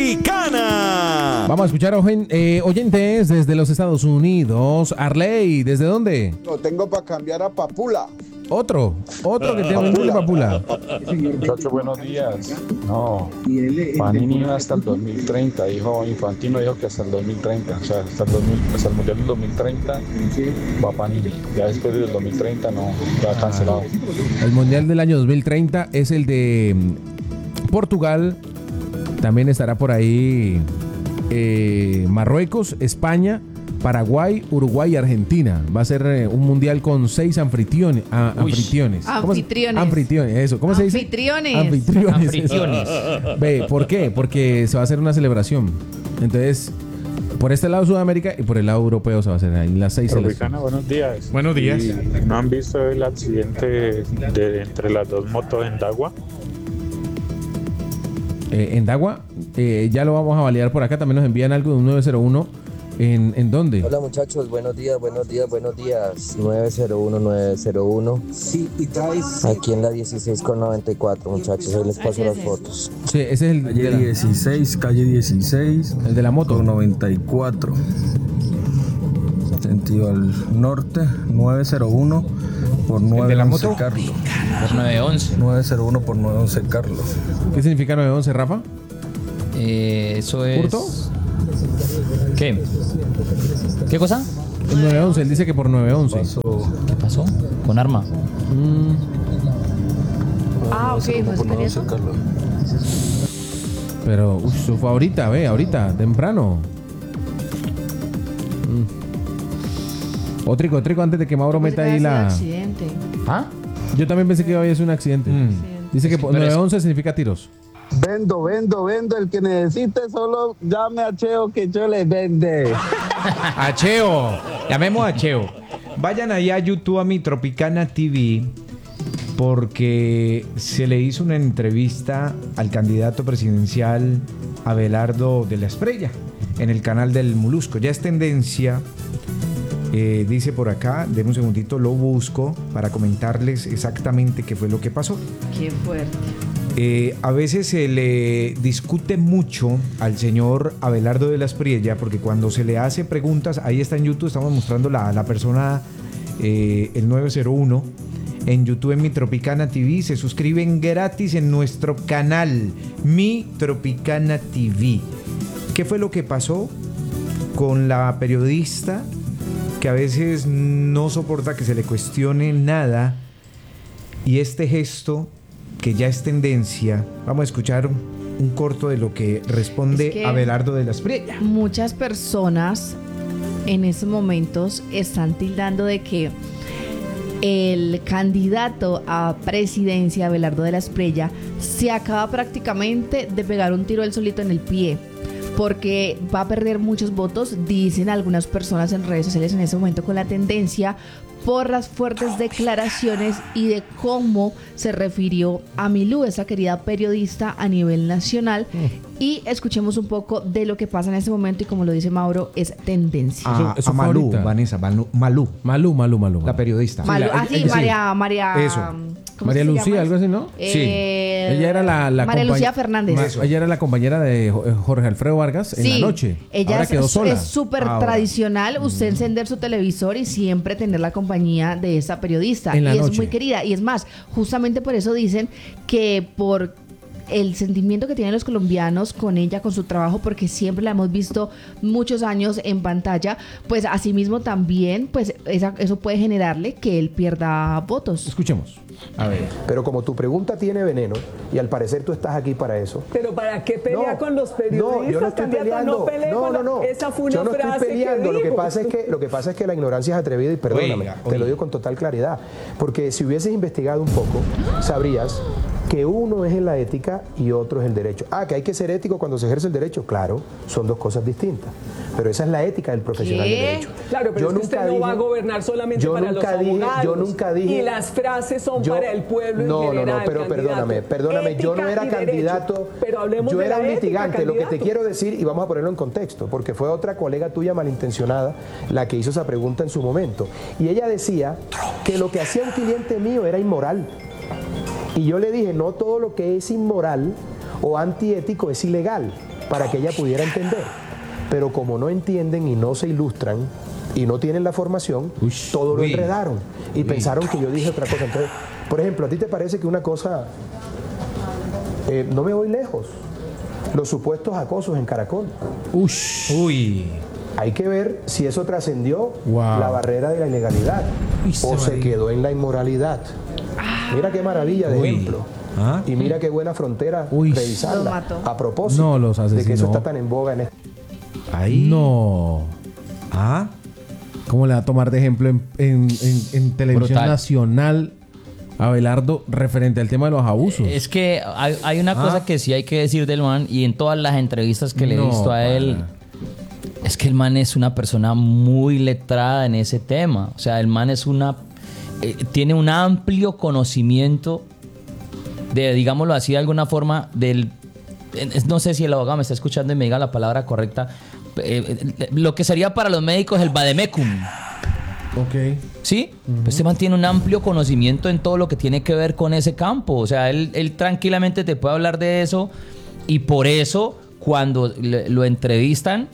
Tropicana. Vamos a escuchar oyentes desde los Estados Unidos. Arley, ¿desde dónde? Lo tengo para cambiar a Papula. Otro que tiene un Papula. Muchachos, buenos días. No, Panini hasta el 2030, dijo Infantino, dijo que hasta el 2030, o sea, hasta el Mundial del 2030 va Panini. Ya después del 2030 no, ya cancelado. El Mundial del año 2030 es el de Portugal. También estará por ahí Marruecos, España, Paraguay, Uruguay y Argentina. Va a ser un mundial con 6 anfitriones. Anfitriones, eso. ¿Cómo se dice? Anfitriones. Ve, ¿por qué? Porque se va a hacer una celebración. Entonces, por este lado Sudamérica y por el lado europeo se va a hacer ahí las 6 Tropicana, buenos días. Buenos días. ¿Y no han visto el accidente entre las dos motos en Dagua? En Dagua, ya lo vamos a validar por acá. También nos envían algo de un 901. ¿En dónde? Hola muchachos, buenos días. 901. Sí, y traes. Aquí en la 16 con 94, muchachos. Ahí les paso las fotos. Sí, ese es el calle 16, calle 16. El de la moto. Con 94. Sentido al norte, 901 por 911 Carlos. Por 911. 901 por 911 Carlos. ¿Qué significa 911, Rafa? Eso es. ¿Hurto? ¿Qué? ¿Ququé cosa? El 911, él dice que por 911. ¿Qué pasó? ¿Con arma? Ok, pues eso. Pero, eso fue ahorita, temprano. Otrico, antes de que Mauro meta ahí la... accidente. ¿Ah? Yo también pensé que había sido un accidente. Dice que 911 significa tiros. Vendo. El que necesite solo llame a Cheo que yo le vende. A Cheo. Llamemos a Cheo. Vayan allá a YouTube a mi Tropicana TV porque se le hizo una entrevista al candidato presidencial Abelardo de la Espriella en el canal del Molusco. Ya es tendencia. Dice por acá, denme un segundito, lo busco para comentarles exactamente qué fue lo que pasó. Qué fuerte. A veces se le discute mucho al señor Abelardo de la Espriella porque cuando se le hace preguntas, ahí está en YouTube, estamos mostrando la persona, el 901, en YouTube en Mi Tropicana TV, se suscriben gratis en nuestro canal, Mi Tropicana TV. ¿Qué fue lo que pasó con la periodista que a veces no soporta que se le cuestione nada y este gesto que ya es tendencia? Vamos a escuchar un corto de lo que responde Abelardo de la Espriella. Muchas personas en estos momentos están tildando de que el candidato a presidencia, Abelardo de la Espriella, se acaba prácticamente de pegar un tiro él solito en el pie, porque va a perder muchos votos, dicen algunas personas en redes sociales en ese momento, con la tendencia por las fuertes declaraciones y de cómo se refirió a Milú, esa querida periodista a nivel nacional. Y escuchemos un poco de lo que pasa en ese momento y como lo dice Mauro, es tendencia. Eso a Malú, Vanessa, Malú. La periodista. Malú, María. Eso. María Lucía, algo así, ¿no? Sí. Ella era la María Lucía Fernández. Ella era la compañera de Jorge Alfredo Vargas en la noche. Ella ahora quedó sola. Es súper tradicional usted encender su televisor y siempre tener la compañía de esa periodista. En la noche. Es muy querida. Y es más, justamente por eso dicen que por el sentimiento que tienen los colombianos con ella, con su trabajo, porque siempre la hemos visto muchos años en pantalla, pues asimismo también, pues eso puede generarle que él pierda votos. Escuchemos. A ver. Pero como tu pregunta tiene veneno y al parecer tú estás aquí para eso. Pero ¿para qué pelea con los periodistas? No, yo no estoy peleando. No. Esa fue una yo no frase estoy peleando. que Lo que dijo. pasa es que la ignorancia es atrevida y perdóname, te lo digo con total claridad. Porque si hubieses investigado un poco, sabrías que uno es en la ética y otro es el derecho. Que hay que ser ético cuando se ejerce el derecho, claro, son dos cosas distintas. Pero esa es la ética del profesional del derecho. Claro, pero es que usted no va a gobernar solamente para los abogados. Yo nunca dije. Y las frases son para el pueblo en general. No, pero perdóname, yo no era candidato. Pero hablemos yo de era la un ética, litigante. Lo que te candidato. quiero decir, y vamos a ponerlo en contexto, porque fue otra colega tuya malintencionada la que hizo esa pregunta en su momento. Y ella decía que lo que hacía un cliente mío era inmoral. Y yo le dije, no todo lo que es inmoral o antiético es ilegal. para que ella pudiera entender. Pero como no entienden y no se ilustran y no tienen la formación, todo lo enredaron y pensaron que yo dije otra cosa. Entonces, por ejemplo, ¿a ti te parece que una cosa, no me voy lejos, los supuestos acosos en Caracol? Hay que ver si eso trascendió la barrera de la ilegalidad o se quedó en la inmoralidad. Mira qué maravilla de ejemplo. Y mira qué buena frontera revisarla. A propósito de que eso está tan en boga en este... ¿Cómo le va a tomar de ejemplo en televisión nacional a Abelardo referente al tema de los abusos? Es que hay una cosa que sí hay que decir del man, y en todas las entrevistas que le he visto a él, es que el man es una persona muy letrada en ese tema. O sea, el man es tiene un amplio conocimiento de, digámoslo así de alguna forma, no sé si el abogado me está escuchando y me diga la palabra correcta, lo que sería para los médicos el vademecum. ¿Sí? Pues este man tiene un amplio conocimiento en todo lo que tiene que ver con ese campo. O sea, él tranquilamente te puede hablar de eso, y por eso cuando lo entrevistan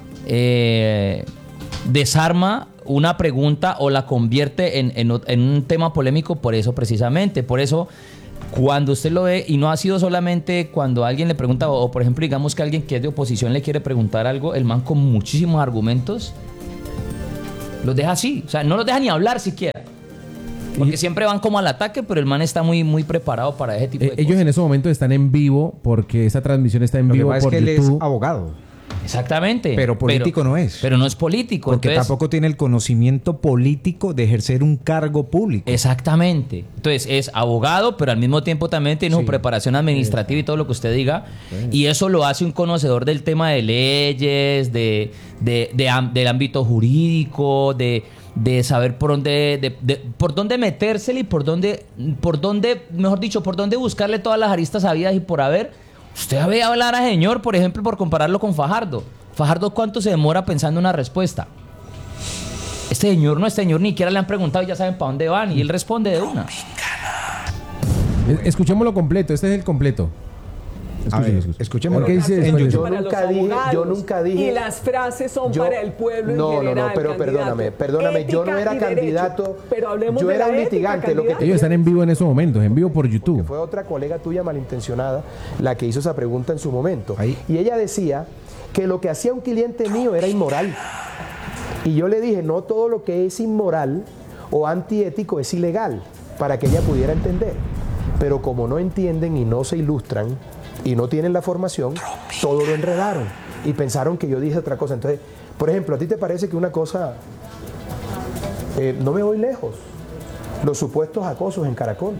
desarma una pregunta o la convierte en un tema polémico, por eso precisamente. Por eso, cuando usted lo ve, y no ha sido solamente cuando alguien le pregunta, o por ejemplo, digamos que alguien que es de oposición le quiere preguntar algo, el man con muchísimos argumentos los deja así. O sea, no los deja ni hablar siquiera. Porque siempre van como al ataque, pero el man está muy, muy preparado para ese tipo de cosas. Ellos en ese momento están en vivo porque esa transmisión está en vivo por YouTube. Lo que pasa es que él es abogado. Exactamente. Pero político no es. Pero no es político. Porque entonces, tampoco tiene el conocimiento político de ejercer un cargo público. Exactamente. Entonces es abogado, pero al mismo tiempo también tiene su preparación administrativa y todo lo que usted diga. Y eso lo hace un conocedor del tema de leyes, del ámbito jurídico, de saber por dónde metérsele y por dónde, mejor dicho, por dónde buscarle todas las aristas habidas y por haber. Usted ve hablar a señor, por ejemplo, por compararlo con Fajardo. Fajardo, ¿cuánto se demora pensando una respuesta? Este señor ni siquiera le han preguntado y ya saben para dónde van, y él responde de una. Escuchémoslo completo, este es el completo. Escuchémoslo. ¿Qué dice? Yo nunca dije. Y las frases son para el pueblo en general. No, pero perdóname, yo no era candidato. Pero hablemos yo de era un la ética, litigante. Ellos están en vivo en esos momentos, en vivo por YouTube. Porque fue otra colega tuya malintencionada la que hizo esa pregunta en su momento. Y ella decía que lo que hacía un cliente mío era inmoral. Y yo le dije, no todo lo que es inmoral o antiético es ilegal, para que ella pudiera entender. Pero como no entienden y no se ilustran y no tienen la formación, todo lo enredaron y pensaron que yo dije otra cosa. Entonces, por ejemplo, ¿a ti te parece que una cosa, no me voy lejos, los supuestos acosos en Caracol?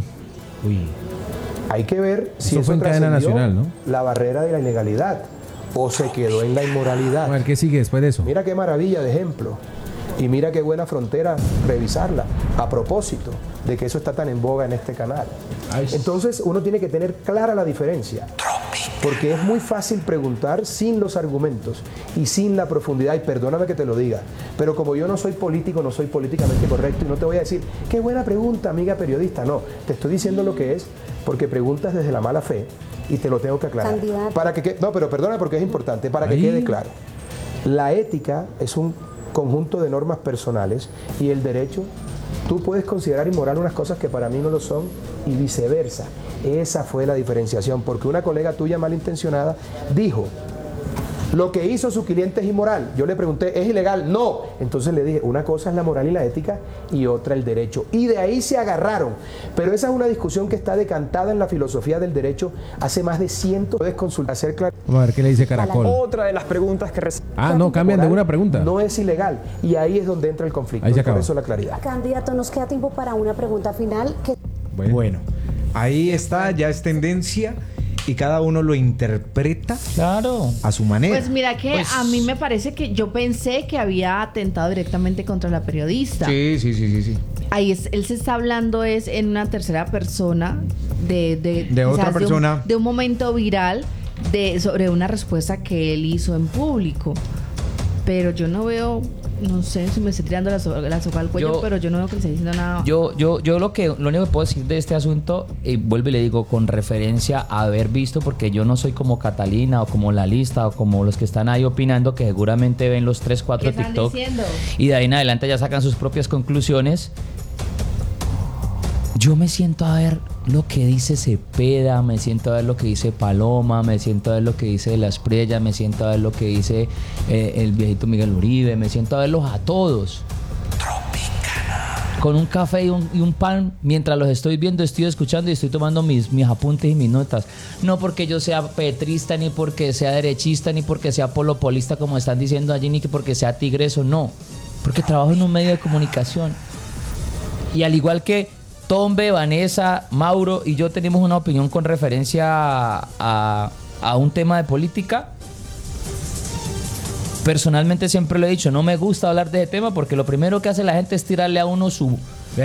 Hay que ver si eso trascendió nacional, ¿no? La barrera de la ilegalidad o se quedó en la inmoralidad. A ver, ¿qué sigue después de eso? Mira qué maravilla de ejemplo. Y mira qué buena frontera revisarla, a propósito de que eso está tan en boga en este canal. Entonces uno tiene que tener clara la diferencia, porque es muy fácil preguntar sin los argumentos y sin la profundidad, y perdóname que te lo diga, pero como yo no soy político, no soy políticamente correcto, y no te voy a decir, qué buena pregunta, amiga periodista, no, te estoy diciendo lo que es, porque preguntas desde la mala fe, y te lo tengo que aclarar. Para que no, pero perdona porque es importante, para que quede claro. La ética es un conjunto de normas personales, y el derecho, tú puedes considerar inmoral unas cosas que para mí no lo son, y viceversa. Esa fue la diferenciación, porque una colega tuya malintencionada dijo, lo que hizo su cliente es inmoral. Yo le pregunté, ¿es ilegal? No. Entonces le dije, una cosa es la moral y la ética y otra el derecho. Y de ahí se agarraron. Pero esa es una discusión que está decantada en la filosofía del derecho hace más de 100. Puedes consultar. Vamos a ver qué le dice Caracol. Otra de las preguntas que no, cambian de una pregunta. No es ilegal. Y ahí es donde entra el conflicto. Por eso la claridad. Candidato, nos queda tiempo para una pregunta final. Bueno, ahí está, ya es tendencia. Y cada uno lo interpreta a su manera. Pues mira que a mí me parece que yo pensé que había atentado directamente contra la periodista. Sí. Ahí él se está hablando en una tercera persona de otra persona. De un momento viral sobre una respuesta que él hizo en público. Pero yo no veo, no sé si me estoy tirando la soga al cuello, pero yo no veo que le esté diciendo nada. Yo lo único que puedo decir de este asunto, vuelvo y le digo, con referencia a haber visto, porque yo no soy como Catalina o como La Lista o como los que están ahí opinando, que seguramente ven los 3, 4 TikTok y de ahí en adelante ya sacan sus propias conclusiones. Yo me siento a ver lo que dice Cepeda, me siento a ver lo que dice Paloma, me siento a ver lo que dice de Las Priellas, me siento a ver lo que dice el viejito Miguel Uribe, me siento a verlos a todos. Con un café y un pan, mientras los estoy viendo, estoy escuchando y estoy tomando mis apuntes y mis notas. No porque yo sea petrista, ni porque sea derechista, ni porque sea polopolista, como están diciendo allí, ni que porque sea tigreso, no. Porque trabajo en un medio de comunicación. Y al igual que Tombe, Vanessa, Mauro y yo tenemos una opinión con referencia a un tema de política. Personalmente siempre lo he dicho, no me gusta hablar de ese tema porque lo primero que hace la gente es tirarle a uno su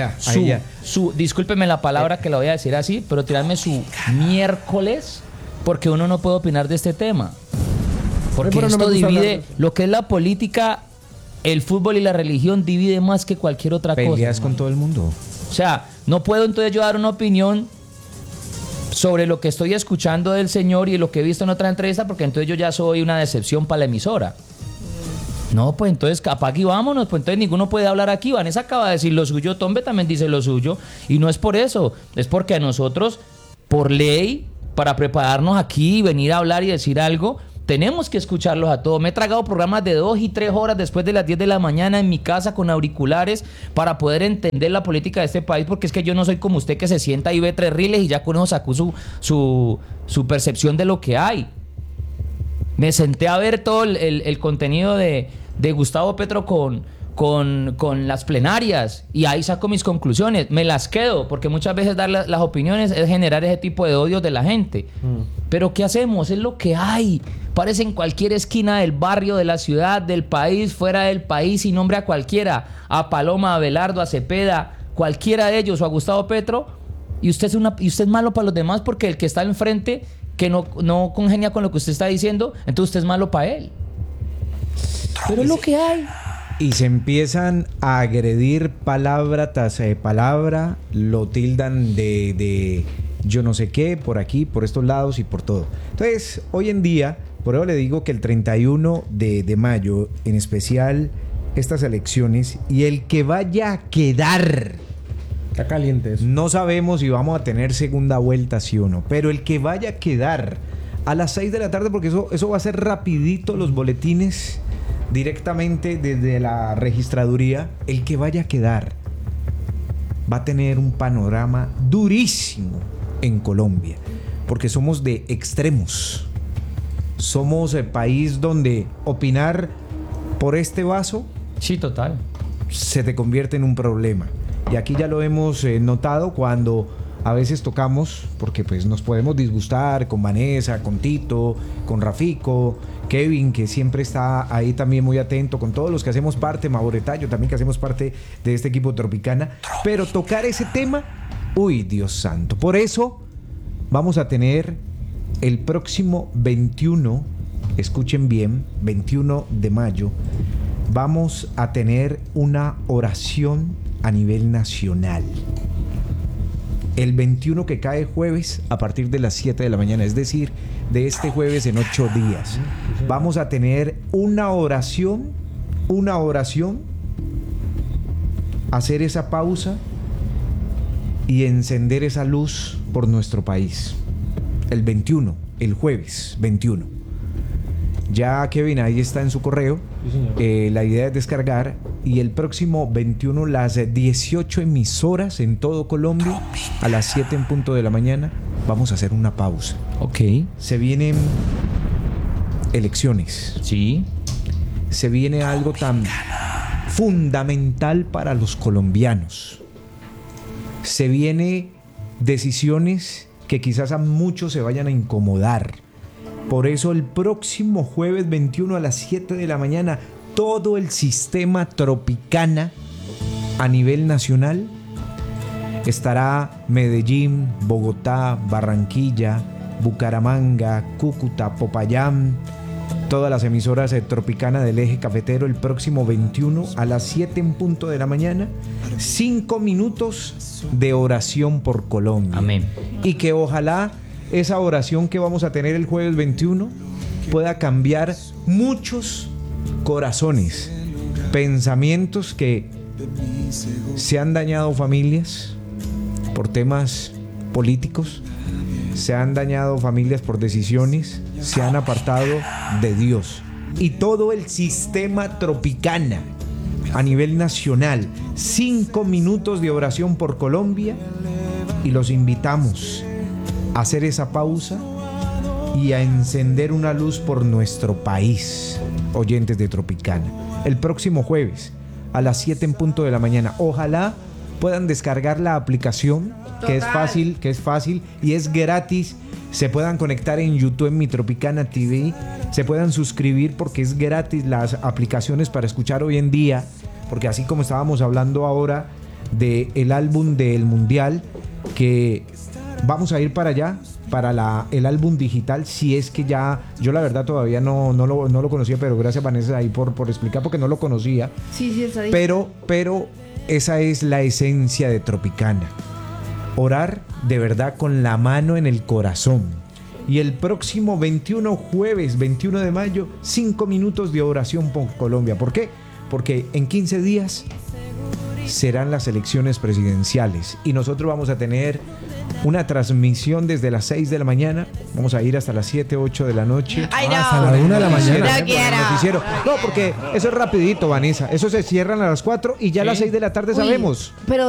discúlpeme la palabra que lo voy a decir así, pero tirarme su miércoles, porque uno no puede opinar de este tema. Porque esto divide lo que es la política, el fútbol y la religión divide más que cualquier otra cosa. Peleas con todo el mundo. O sea, no puedo entonces yo dar una opinión sobre lo que estoy escuchando del señor y lo que he visto en otra entrevista, porque entonces yo ya soy una decepción para la emisora. No, pues entonces apague y vámonos, pues entonces ninguno puede hablar aquí. Vanessa acaba de decir lo suyo, Tombe también dice lo suyo, y no es por eso, es porque a nosotros, por ley, para prepararnos aquí y venir a hablar y decir algo, tenemos que escucharlos a todos. Me he tragado programas de 2 y 3 horas después de las 10 de la mañana en mi casa con auriculares para poder entender la política de este país, porque es que yo no soy como usted que se sienta y ve 3 reels y ya con eso sacó su percepción de lo que hay. Me senté a ver todo el contenido de Gustavo Petro con las plenarias y ahí saco mis conclusiones. Me las quedo porque muchas veces dar las opiniones es generar ese tipo de odio de la gente. Pero ¿qué hacemos? Es lo que hay. Parece en cualquier esquina del barrio, de la ciudad, del país, fuera del país, y nombre a cualquiera, a Paloma, a Abelardo, a Cepeda, cualquiera de ellos, o a Gustavo Petro, y usted es malo para los demás porque el que está enfrente, que no congenia con lo que usted está diciendo, entonces usted es malo para él. Pero es lo que hay. Y se empiezan a agredir palabra tras palabra, lo tildan de yo no sé qué, por aquí, por estos lados y por todo. Entonces, hoy en día, por eso le digo que el 31 de mayo, en especial estas elecciones, y el que vaya a quedar, está caliente eso. No sabemos si vamos a tener segunda vuelta, sí o no, pero el que vaya a quedar a las 6 de la tarde, porque eso va a ser rapidito los boletines directamente desde la registraduría, el que vaya a quedar va a tener un panorama durísimo en Colombia, porque somos de extremos. Somos el país donde opinar por este vaso, sí, total, se te convierte en un problema. Y aquí ya lo hemos notado cuando a veces tocamos, porque pues nos podemos disgustar con Vanessa, con Tito, con Rafico, Kevin, que siempre está ahí también muy atento, con todos los que hacemos parte, Mauretayo también, que hacemos parte de este equipo Tropicana, pero tocar ese tema, uy, Dios santo. Por eso vamos a tener el próximo 21, escuchen bien, 21 de mayo, vamos a tener una oración a nivel nacional. El 21, que cae jueves a partir de las 7 de la mañana, es decir, de este jueves en 8 días. Vamos a tener una oración, hacer esa pausa y encender esa luz por nuestro país. El 21, el jueves 21. Ya Kevin ahí está en su correo. Sí, la idea es descargar. Y el próximo 21, las 18 emisoras en todo Colombia, a las 7 en punto de la mañana, vamos a hacer una pausa. Ok. Se vienen elecciones. Sí. Se viene algo tan fundamental para los colombianos. Se viene decisiones que quizás a muchos se vayan a incomodar. Por eso el próximo jueves 21 a las 7 de la mañana, todo el sistema Tropicana a nivel nacional estará Medellín, Bogotá, Barranquilla, Bucaramanga, Cúcuta, Popayán, todas las emisoras Tropicana del Eje Cafetero el próximo 21 a las 7 en punto de la mañana. 5 minutos de oración por Colombia. Amén. Y que ojalá esa oración que vamos a tener el jueves 21 pueda cambiar muchos corazones, pensamientos que se han dañado familias por temas políticos, se han dañado familias por decisiones, se han apartado de Dios. Y todo el sistema Tropicana a nivel nacional, 5 minutos de oración por Colombia, y los invitamos a hacer esa pausa y a encender una luz por nuestro país, oyentes de Tropicana. El próximo jueves a las 7 en punto de la mañana. Ojalá puedan descargar la aplicación, que es fácil y es gratis. Se puedan conectar en YouTube, en Mi Tropicana TV, se puedan suscribir porque es gratis las aplicaciones para escuchar hoy en día, porque así como estábamos hablando ahora del álbum del Mundial, que vamos a ir para allá, para el álbum digital, si es que ya, yo la verdad todavía no lo conocía, pero gracias Vanessa ahí por explicar, porque no lo conocía. Sí, está ahí. Pero esa es la esencia de Tropicana. Orar de verdad con la mano en el corazón. Y el próximo jueves 21 de mayo, 5 minutos de oración por Colombia. ¿Por qué? Porque en 15 días serán las elecciones presidenciales y nosotros vamos a tener una transmisión desde las 6 de la mañana. Vamos a ir hasta las 7, 8 de la noche. ¡Ay, no! Hasta la 1 de la mañana. No quiero. No, porque eso es rapidito, Vanessa. Eso se cierran a las 4 y ya a las 6 de la tarde sabemos. Pero